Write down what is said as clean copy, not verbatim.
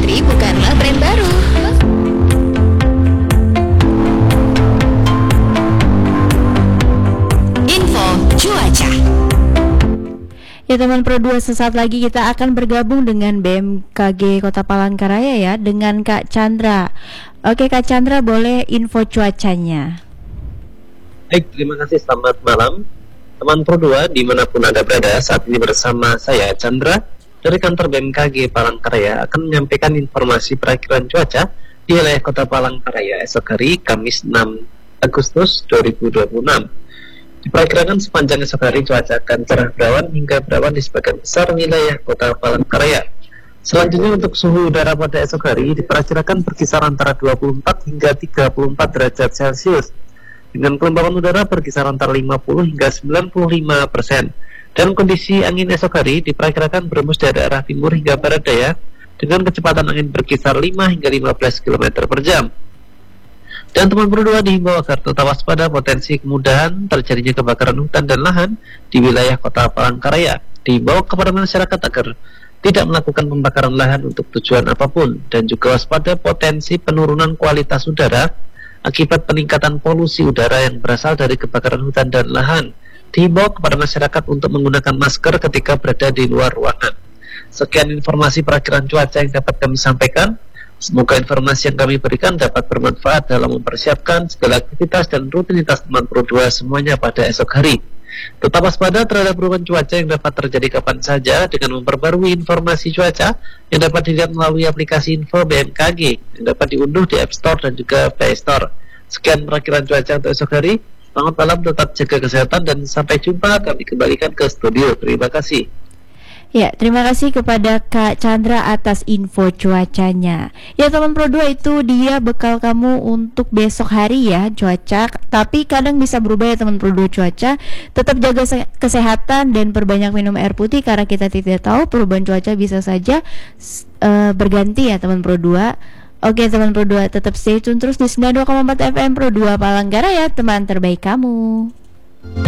Putri bukanlah brand baru. Info cuaca. Ya teman Pro 2, sesaat lagi kita akan bergabung dengan BMKG Kota Palangkaraya ya, dengan Kak Chandra. Oke Kak Chandra, boleh info cuacanya? Baik, terima kasih, selamat malam teman Pro 2 dimanapun Anda berada. Saat ini bersama saya Chandra dari kantor BMKG Palangkaraya akan menyampaikan informasi perakiraan cuaca di wilayah Kota Palangkaraya esok hari Kamis 6 Agustus 2026. Diperkirakan sepanjang esok hari cuaca akan cerah berawan hingga berawan di sebagian besar wilayah Kota Palangkaraya. Selanjutnya untuk suhu udara pada esok hari diperkirakan berkisar antara 24 hingga 34 derajat Celcius dengan kelembapan udara berkisar antara 50 hingga 95%. Dan kondisi angin esok hari diperkirakan berembus dari arah timur hingga barat daya dengan kecepatan angin berkisar 5 hingga 15 km per jam. Dan teman Pro 2 dihimbau agar tetap waspada potensi kemudahan terjadinya kebakaran hutan dan lahan di wilayah Kota Palangkaraya. Dihimbau kepada masyarakat agar tidak melakukan pembakaran lahan untuk tujuan apapun, dan juga waspada potensi penurunan kualitas udara akibat peningkatan polusi udara yang berasal dari kebakaran hutan dan lahan. Dihimbau kepada masyarakat untuk menggunakan masker ketika berada di luar ruangan. Sekian informasi perakiraan cuaca yang dapat kami sampaikan. Semoga informasi yang kami berikan dapat bermanfaat dalam mempersiapkan segala aktivitas dan rutinitas teman Pro 2 semuanya pada esok hari. Tetap waspada terhadap perubahan cuaca yang dapat terjadi kapan saja dengan memperbarui informasi cuaca yang dapat dilihat melalui aplikasi info BMKG yang dapat diunduh di App Store dan juga Play Store. Sekian perakiraan cuaca untuk esok hari. Selamat malam, tetap jaga kesehatan dan sampai jumpa. Kami kembalikan ke studio. Terima kasih. Ya, terima kasih kepada Kak Chandra atas info cuacanya. Ya teman Pro 2, itu dia bekal kamu untuk besok hari ya, cuaca. Tapi kadang bisa berubah ya teman Pro 2 cuaca. Tetap jaga kesehatan dan perbanyak minum air putih, karena kita tidak tahu perubahan cuaca bisa saja berganti ya teman Pro 2. Oke teman Pro 2, tetap stay tune terus di 92,4 FM Pro 2 Palangkaraya, teman terbaik kamu.